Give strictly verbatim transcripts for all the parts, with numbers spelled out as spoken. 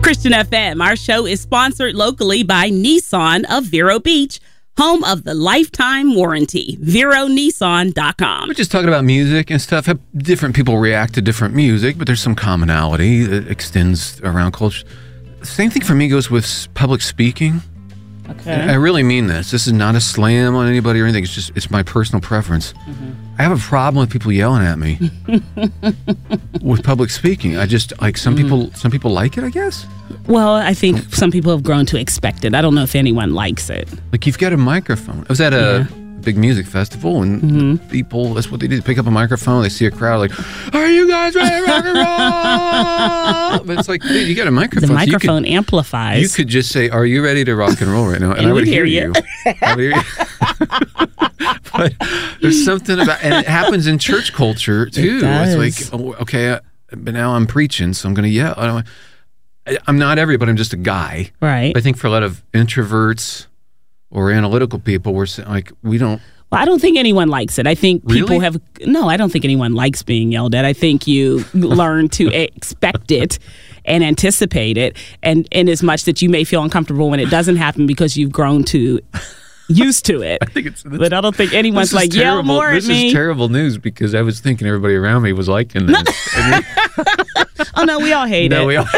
Christian F M. Our show is sponsored locally by Nissan of Vero Beach, home of the lifetime warranty. Vero Nissan dot com. We're just talking about music and stuff. Different people react to different music, but there's some commonality that extends around culture. Same thing for me goes with public speaking. Okay. I really mean this. This is not a slam on anybody or anything. It's just, it's my personal preference. Mm-hmm. I have a problem with people yelling at me with public speaking. I just, like, some mm. people, some people like it, I guess. Well, I think some people have grown to expect it. I don't know if anyone likes it. Like, you've got a microphone. I was at a yeah. big music festival, and mm-hmm. people, that's what they do. They pick up a microphone, they see a crowd, like, are you guys ready to rock and roll? But it's like, dude, you got a microphone. The microphone so you could, amplifies. You could just say, are you ready to rock and roll right now? And, and I would hear, hear you. you. I would hear you. But there's something about, and it happens in church culture too. It it's like, oh, okay, uh, but now I'm preaching, so I'm going to yell. I don't, I, I'm not everybody. I'm just a guy. Right. But I think for a lot of introverts or analytical people, we're like, we don't. Well, I don't think anyone likes it. I think people really? have, no, I don't think anyone likes being yelled at. I think you learn to expect it and anticipate it. And in as much that you may feel uncomfortable when it doesn't happen because you've grown to used to it. I think it's, but I don't think anyone's like, terrible. Yell more this at me. This is terrible news because I was thinking everybody around me was liking this. Oh, no, we all hate no, it. We all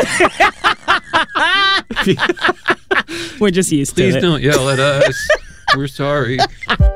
We're just used Please to it. Please don't yell at us. We're sorry.